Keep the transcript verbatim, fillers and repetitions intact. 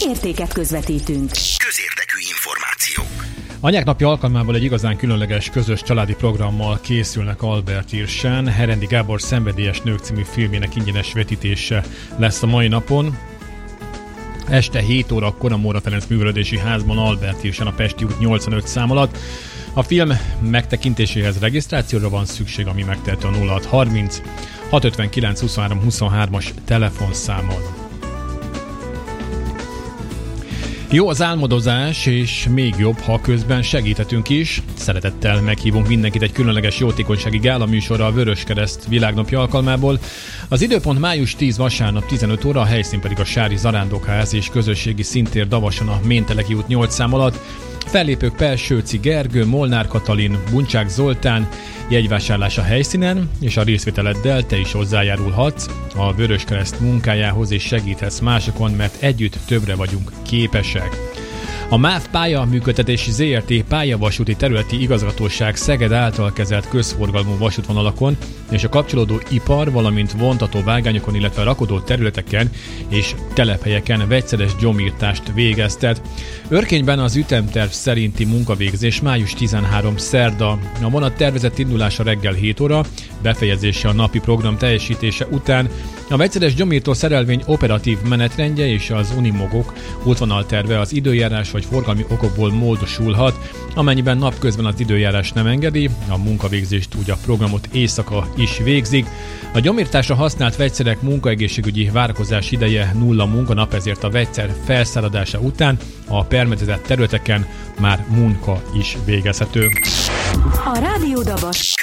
értéket közvetítünk. Közérdekű információk. Anyák napja alkalmából egy igazán különleges közös családi programmal készülnek Albertirsen. Herendi Gábor Szenvedélyes nők című filmjének ingyenes vetítése lesz a mai napon. Este hét órakor a Móra Ferenc Művelődési Házban Albertirsen a Pesti út nyolcvanöt szám alatt. A film megtekintéséhez regisztrációra van szükség, ami megtehető a nulla hat harminc hat ötvenkilenc huszonhárom huszonhármas telefonszámon. Jó az álmodozás, és még jobb, ha közben segíthetünk is. Szeretettel meghívunk mindenkit egy különleges jótékonysági gála műsorra a Vöröskereszt világnapja alkalmából. Az időpont május tíz vasárnap tizenöt óra, a helyszín pedig a Sári Zarándokház és közösségi szintér Davason a Ménteleki út nyolc szám alatt. Fellépők Pelsőci Gergő, Molnár Katalin, Buncsák Zoltán, jegyvásárlás a helyszínen, és a részvételeddel te is hozzájárulhatsz a Vöröskereszt munkájához, és segíthetsz másokon, mert együtt többre vagyunk képesek. A MÁV Pálya Működtetési zé er té pályavasúti területi igazgatóság Szeged által kezelt közforgalmú vasútvonalakon és a kapcsolódó ipar, valamint vontató vágányokon, illetve rakodó területeken és telephelyeken vegyszeres gyomírtást végeztet. Örkényben az ütemterv szerinti munkavégzés május tizenharmadika szerda. A vonat tervezett indulása reggel hét óra, befejezése a napi program teljesítése után. A vegyszeres gyomírtó szerelvény operatív menetrendje és az Unimogok útvonalterve az időjárás vagy forgalmi okokból módosulhat, amennyiben napközben az időjárás nem engedi, a munkavégzést úgy a programot éjszaka is végzik. A gyomírtásra használt vegyszerek munkaegészségügyi várakozás ideje nulla munkanap, ezért a vegyszer felszálladása után a permetezett területeken már munka is végezhető. A Rádió Dabas